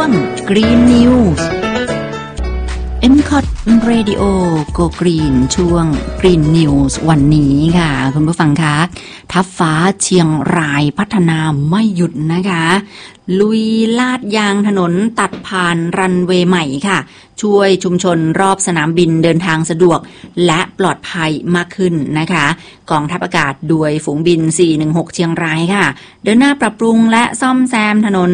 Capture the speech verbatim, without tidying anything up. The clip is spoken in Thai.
Green News เอ็ม คอท Radio Go Green ช่วง Green News วันนี้ค่ะคุณผู้ฟังคะทัพฟ้าเชียงรายพัฒนาไม่หยุดนะคะลุยลาดยางถนนตัดผ่านรันเวย์ใหม่ค่ะช่วยชุมชนรอบสนามบินเดินทางสะดวกและปลอดภัยมากขึ้นนะคะกองทัพอากาศด้วยฝูงบินสี่หนึ่งหกเชียงรายค่ะเดินหน้าปรับปรุงและซ่อมแซมถนน